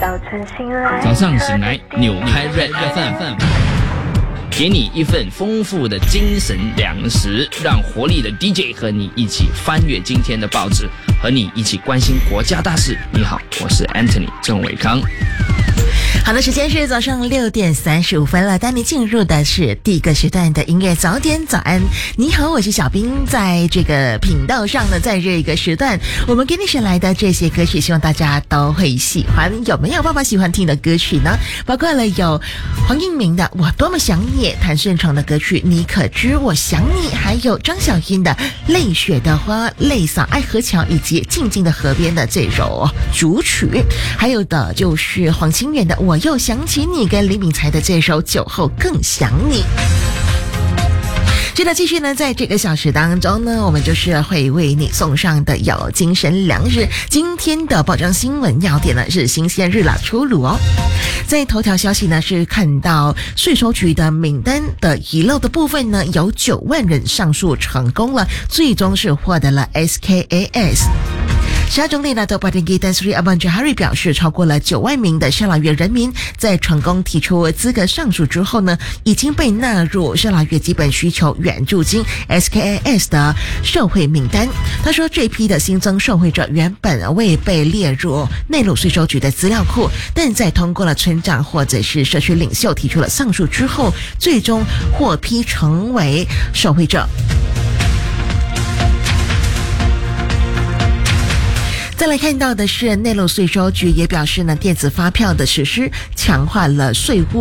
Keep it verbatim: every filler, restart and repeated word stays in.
早上醒来，扭开 Red F M， 给你一份丰富的精神粮食，让活力的 D J 和你一起翻阅今天的报纸，和你一起关心国家大事。你好，我是 Anthony 郑伟康。 好的，时间是早上六点三十五分了，带你进入的是第一个时段的音乐早点早安。你好，我是小兵，在这个频道上呢，在这个时段，我们给你选来的这些歌曲，希望大家都会喜欢。有没有爸爸喜欢听的歌曲呢？包括了有黄映明的《我多么想你》，谭顺成的歌曲《你可知我想你》，还有张小英的《泪雪的花》、《泪洒爱河桥》，以及《静静的河边》的这首主曲，还有的就是黄清源的《我又想起你》跟李敏才的这首《酒后更想你》。是的，继续呢，在这个小时当中呢，我们就是会为你送上的有精神粮食。今天的报章新闻要点呢是新鲜日啦出炉哦。在头条消息呢是看到税收局的名单的遗漏的部分呢，有九万人上诉成功了，最终是获得了 S K A S。沙总理纳多巴丁基丹斯里阿班扎哈瑞表示，超过了九万名的沙拉越人民在成功提出资格上诉之后呢，已经被纳入沙拉越基本需求援助金 S K A S 的受惠名单。他说，这批的新增受惠者原本未被列入内陆税收局的资料库，但在通过了村长或者是社区领袖提出了上诉之后，最终获批成为受惠者。再来看到的是，内陆税收局也表示呢，电子发票的实施强化了税务